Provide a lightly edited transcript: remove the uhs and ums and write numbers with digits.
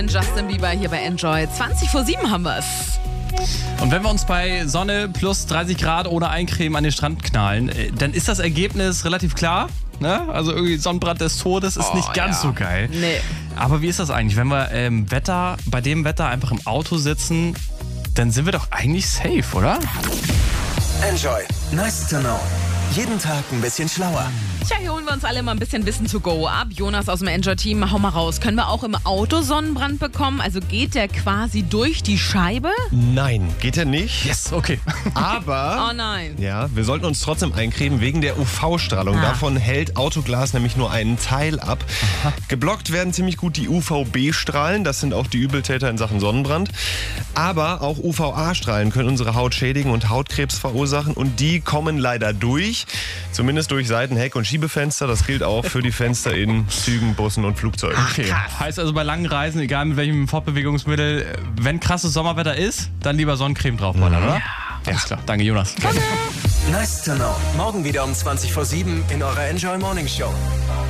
Justin Bieber hier bei Enjoy. 20:07 haben wir's. Und wenn wir uns bei Sonne plus 30 Grad ohne Eincreme an den Strand knallen, dann ist das Ergebnis relativ klar. Ne? Also irgendwie Sonnenbrand des Todes ist nicht ganz so geil. Nee. Aber wie ist das eigentlich, wenn wir bei dem Wetter einfach im Auto sitzen, dann sind wir doch eigentlich safe, oder? Enjoy. Nice to know. Jeden Tag ein bisschen schlauer. Tja, hier holen wir uns alle mal ein bisschen Wissen to go ab. Jonas aus dem Enjoy-Team, hau mal raus. Können wir auch im Auto Sonnenbrand bekommen? Also geht der quasi durch die Scheibe? Nein, geht er nicht. Yes, okay. Aber Oh nein. ja, wir sollten uns trotzdem eincremen wegen der UV-Strahlung. Ah. Davon hält Autoglas nämlich nur einen Teil ab. Geblockt werden ziemlich gut die UVB-Strahlen. Das sind auch die Übeltäter in Sachen Sonnenbrand. Aber auch UVA-Strahlen können unsere Haut schädigen und Hautkrebs verursachen. Und die kommen leider durch. Zumindest durch Seiten, Heck- und Schiebefenster. Das gilt auch für die Fenster in Zügen, Bussen und Flugzeugen. Okay. Heißt also bei langen Reisen, egal mit welchem Fortbewegungsmittel, wenn krasses Sommerwetter ist, dann lieber Sonnencreme draufballern, oder? Alles klar. Danke, Jonas. Nice to know. Morgen wieder um 20:07 in eurer Enjoy Morning Show.